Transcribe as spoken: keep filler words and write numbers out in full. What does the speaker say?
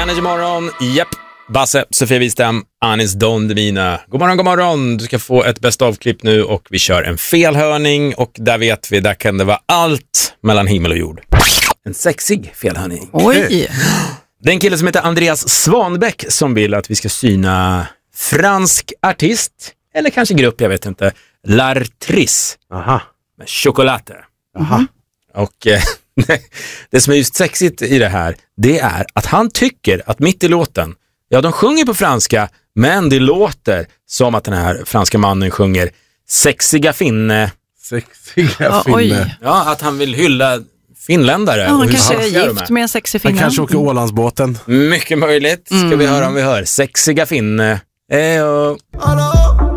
Energy morgon, japp. Basse, Sofia Wistam, Anis Don Demina. God morgon, god morgon. Du ska få ett bäst av-klipp nu och vi kör en felhörning. Och där vet vi, där kan det vara allt mellan himmel och jord. En sexig felhörning. Oj! Det är en kille som heter Andreas Svanbäck som vill att vi ska syna fransk artist, eller kanske grupp, jag vet inte. L'Artiste. Aha. Med chokolate. Aha. Och eh, det som är just sexigt i det här, det är att han tycker att mitt i låten, ja, de sjunger på franska, men det låter som att den här franska mannen sjunger sexiga finne. Sexiga Ja, finne. oj. Ja, att han vill hylla finländare. Ja, han och hur kanske är sexiga de gift med en sexig Han finne. kanske åker Ålandsbåten. Mycket möjligt. Ska vi höra om vi hör sexiga finne. Ejo.